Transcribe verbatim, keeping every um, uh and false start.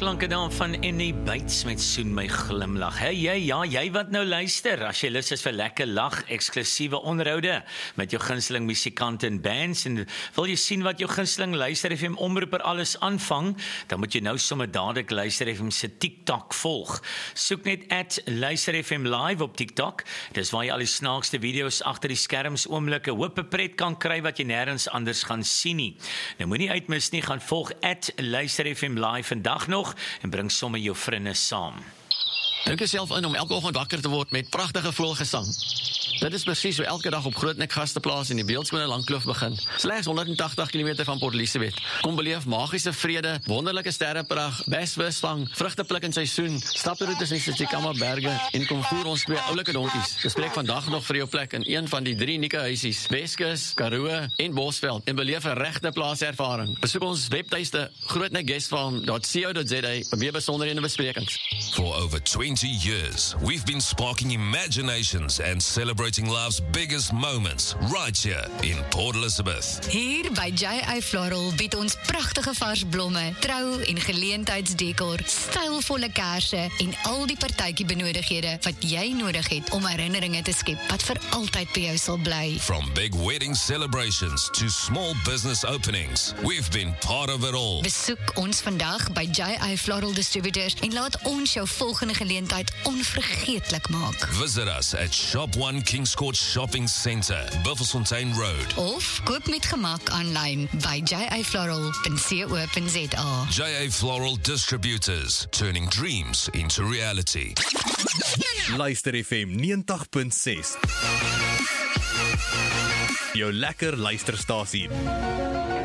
klanke daarvan en die bytes met soen my glimlag. Hey jy, ja, jy wat nou luister, as jy lus is vir lekker lag, eksklusiewe onderhoude met jou gunsteling musikante en bands, en wil jy sien wat jou gunsteling Luister F M omroeper alles aanvang, dan moet jy nou sommer dadelik Luister F M se TikTok volg. Soek net at Luister F M live op TikTok, dis waar jy al die snaakste video's agter die skerms oomblikke hoop pret kan kry wat jy nêrens anders gaan sien nie. Nou moenie uitmis nie, gaan volg at Luister F M live vandag nog en bring sommer jou vriende saam. Dink jouself in om elke oggend wakker te word met pragtige voëlgesang. Dit is presies hoe elke dag op Grootnek Gasteplaas in die beeldskone Langkloof begin. Slegs honderd en tagtig kilometer van Port Elizabeth. Kom beleef magiese vrede, wonderlike sterrepragt, besvisvang, vrugtepluk in seisoen, staproetes in die Tsitsikamma berge en kom voer ons twee oulike donkies. Bespreek vandag nog vir jou plek in een van die drie unieke huisies, Weskus, Karoo en Bosveld en beleef 'n regte plaaservaring. Besoek ons webtuiste grootnek guest farm dot co dot za vir meer besonderhede en besprekings. For over twenty years, we've been sparking imaginations and celebrating life's biggest moments right here in Port Elizabeth. Hier by J A Floral bied ons pragtige vars blomme, trou en geleentheidsdekor, stylvolle kersse en al die partytjie benodighede wat jy nodig het om herinneringe te skep wat vir altyd by jou sal bly. From big wedding celebrations to small business openings, we've been part of it all. Besoek ons vandag by J A Floral Distributors en laat ons jou volgende geleentheid onvergeetlik maak. Visit us at Shop one Kings Court Shopping Centre, Buffelsfontein Road. Of koop met gemak aanlyn by j a floral dot co dot za. J A Floral Distributors, turning dreams into reality. Luister F M ninety punt ses. Jou lekker luisterstasie.